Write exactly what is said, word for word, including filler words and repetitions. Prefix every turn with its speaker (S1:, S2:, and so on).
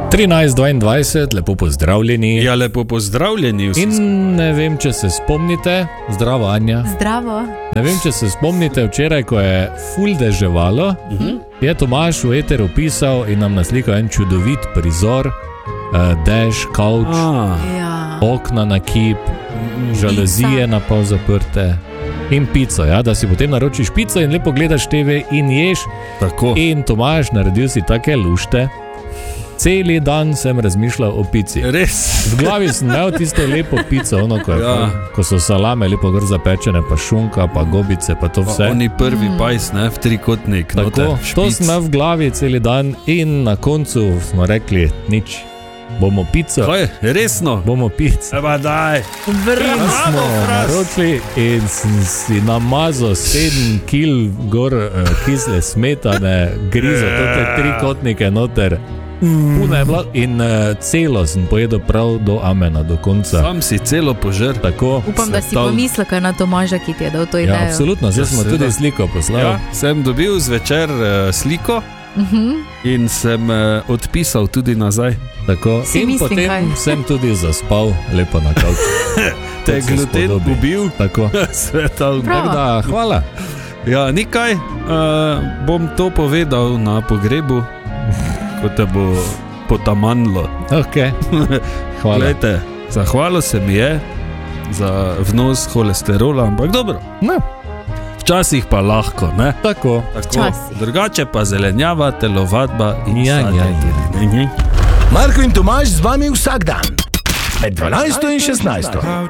S1: trinajst dvaindvajset, lepo pozdravljeni.
S2: Ja, lepo pozdravljeni vsi.
S1: In ne vem, če se spomnite, zdravo Anja.
S3: Zdravo.
S1: Ne vem, če se spomnite včeraj, ko je ful deževalo, uh-huh. je Tomaž v eteru pisal in nam naslikal en čudovit prizor, uh, dež, kavč,
S2: Ah,
S3: Ja.
S1: okna na kip, žaluzije na pol zaprte in pico, ja, da si potem naročiš pico in lepo gledaš te ve in ješ.
S2: tako.
S1: In Tomaž, naredil si take lušte. Celi dan sem razmišljal o pici.
S2: Res.
S1: V glavi sem imel tisto lepo pico, ono, ko, je,
S2: Ja.
S1: ko so salame lepo gor zapečene, pa šunka, pa gobice, pa to
S2: Pa
S1: vse.
S2: oni prvi pajs, ne, v trikotnik.
S1: Tako,
S2: noter,
S1: to
S2: špic.
S1: sem imel v glavi celi dan in na koncu smo rekli, nič, bomo pico,
S2: Kaj, resno?
S1: bomo pico.
S2: Eba daj.
S1: In
S3: Bravo.
S1: smo naročili in sem si namazal sedem kil gor uh, kisle smetane, grizo, te trikotnike noter. Puna je bila in uh, celo sem pojedel prav do amena, do konca.
S2: Sam si celo požer.
S1: Tako.
S3: Upam, da si
S2: Svetal-
S3: pomislil kaj na Tomaža, ki ti je dal to
S1: Ja,
S3: idejo.
S1: absolutno, zdaj
S2: Ja,
S1: smo
S2: seveda.
S1: tudi sliko poslali.
S2: Ja, sem dobil zvečer uh, sliko
S3: Uh-huh.
S2: in sem uh, odpisal tudi nazaj.
S1: Tako.
S3: Si
S1: In
S3: mislim,
S1: potem
S3: kaj?
S1: sem tudi zaspal lepo na kavču.
S2: Te je
S1: se
S2: gluten
S1: spodobi.
S2: ubil.
S1: Tako.
S2: Svetal.
S3: Prav.
S1: Tako da, hvala.
S2: Ja, nikaj, uh, bom to povedal na pogrebu, ko te bo potamanlo.
S1: Okay. Hvala.
S2: Glejte, zahvalo se mi je za vnos holesterola, ampak dobro,
S1: No,
S2: včasih pa lahko, ne?
S1: tako.
S2: Tako,
S3: Včasih.
S2: drugače pa zelenjava, telovadba in
S1: Ja,
S2: sadje.
S1: ja, ja.
S2: Ne, ne.
S4: Marko in Tomaž z vami vsak dan med dvanajsto in šestnajsto.